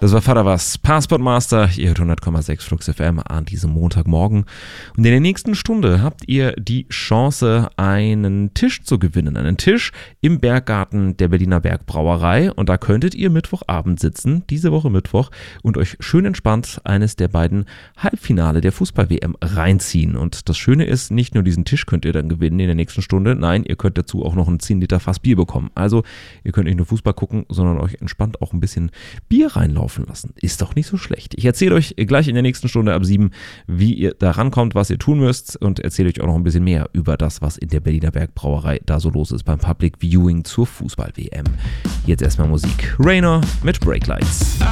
Das war Vater was, Passportmaster, ihr hört 100,6 Flux FM an diesem Montagmorgen. Und in der nächsten Stunde habt ihr die Chance, einen Tisch zu gewinnen. Einen Tisch im Berggarten der Berliner Bergbrauerei. Und da könntet ihr Mittwochabend sitzen, diese Woche Mittwoch, und euch schön entspannt eines der beiden Halbfinale der Fußball-WM reinziehen. Und das Schöne ist, nicht nur diesen Tisch könnt ihr dann gewinnen in der nächsten Stunde, nein, ihr könnt dazu auch noch ein 10 Liter Fass Bier bekommen. Also ihr könnt nicht nur Fußball gucken, sondern euch entspannt auch ein bisschen Bier reinlaufen lassen. Ist doch nicht so schlecht. Ich erzähle euch gleich in der nächsten Stunde ab 7, wie ihr da rankommt, was ihr tun müsst, und erzähle euch auch noch ein bisschen mehr über das, was in der Berliner Bergbrauerei da so los ist beim Public Viewing zur Fußball-WM. Jetzt erstmal Musik. Rainer mit Breaklights.